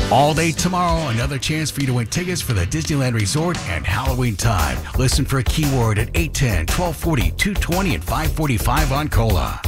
All day tomorrow, another chance for you to win tickets for the Disneyland Resort and Halloween time. Listen for a keyword at 810, 1240, 220, and 545 on Cola.